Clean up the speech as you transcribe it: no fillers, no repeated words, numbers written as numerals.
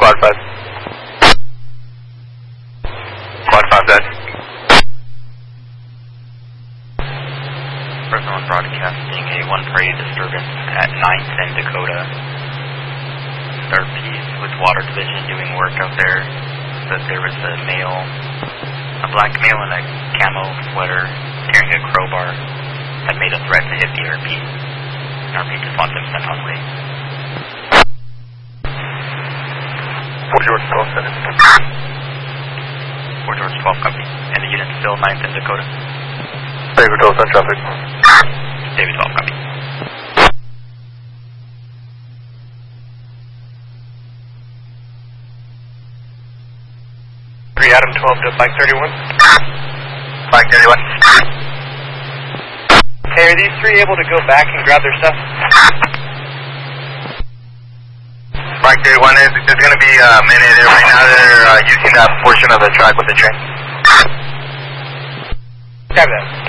Quad 5. Quad 5 dead. Personal broadcasting a 1 parade disturbance at 9th and Dakota. Third piece with Water Division doing work out there. That there was a black male in a camo sweater carrying a crowbar that made a threat to hit the RP. RP just wants him sent on way. 4 George 12 7. 4 George 12 copy. And the unit still 9th and Dakota. David 12 10 traffic. David 12 copy. 3 Adam 12 to Flag 31. Flag 31. Okay, are these three able to go back and grab their stuff? Flag 31 is going to be in it right now. They're using that portion of the track with the train. Copy that.